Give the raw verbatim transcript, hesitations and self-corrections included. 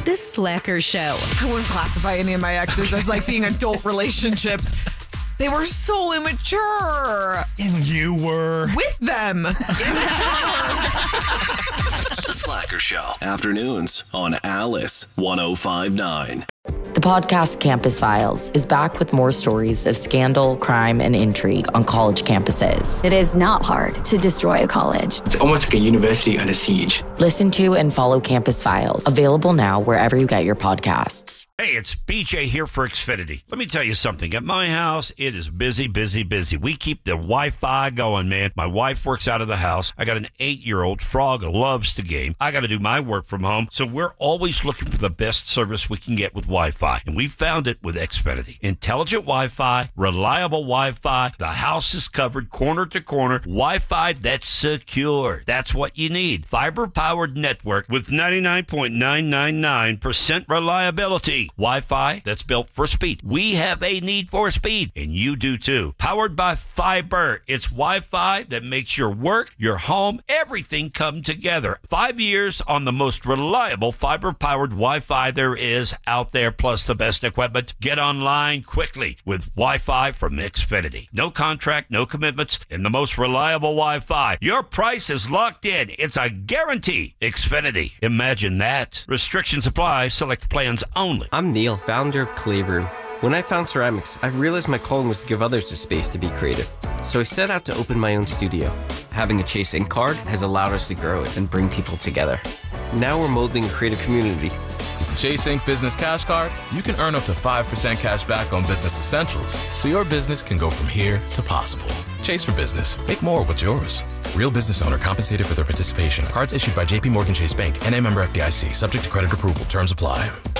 The Slacker Show. I wouldn't classify any of my exes as like being adult relationships. They were so immature. And you were with them. Immature. The Slacker Show. Afternoons on Alice one oh five point nine. The podcast Campus Files is back with more stories of scandal, crime, and intrigue on college campuses. It is not hard to destroy a college. It's almost like a university under siege. Listen to and follow Campus Files, available now wherever you get your podcasts. Hey, it's B J here for Xfinity. Let me tell you something. At my house, it is busy, busy, busy. We keep the Wi-Fi going, man. My wife works out of the house. I got an eight-year-old frog who loves to game. I got to do my work from home, so we're always looking for the best service we can get with Wi-Fi, and we found it with Xfinity. Intelligent Wi-Fi, reliable Wi-Fi. The house is covered corner to corner. Wi-Fi that's secure. That's what you need. Fiber-powered network with ninety-nine point nine nine nine percent reliability. Wi-Fi that's built for speed. We have a need for speed, and you do too. Powered by fiber. It's Wi-Fi that makes your work, your home, everything come together. Five years on the most reliable fiber-powered Wi-Fi there is out there, plus the best equipment. Get online quickly with Wi-Fi from Xfinity. No contract, no commitments, and the most reliable Wi-Fi. Your price is locked in. It's a guarantee. Xfinity. Imagine that. Restrictions apply. Select plans only. I'm Neil, founder of Clayroom. When I found ceramics, I realized my calling was to give others the space to be creative. So I set out to open my own studio. Having a Chase Ink card has allowed us to grow it and bring people together. Now we're molding a creative community. With the Chase Ink Business Cash Card, you can earn up to five percent cash back on business essentials, so your business can go from here to possible. Chase for business. Make more with yours. Real business owner compensated for their participation. Cards issued by J P Morgan Chase Bank, N A member F D I C. Subject to credit approval. Terms apply.